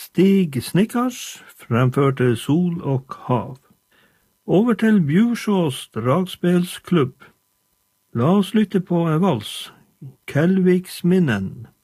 Stig Snickers fremførte Sol og hav. Over til Bjursås dragspelsklubb. La oss lytte på en vals, Kelviks minnen.